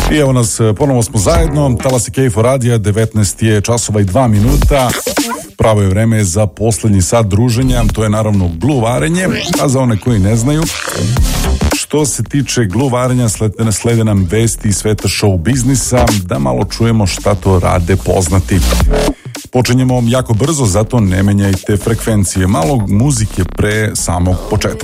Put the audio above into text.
I evo nas, ponovo smo zajedno, Talasi Kejfo radija, 19 je časova i 2 minuta. Pravo je vreme za poslednji sat druženja, to je naravno gluvarenje, a za one koji ne znaju, što se tiče gluvarenja, slede nam vesti iz sveta show biznisa, da malo čujemo šta to rade poznati. Počinjemo jako brzo, zato ne menjajte frekvencije, malo muzike pre samog početka.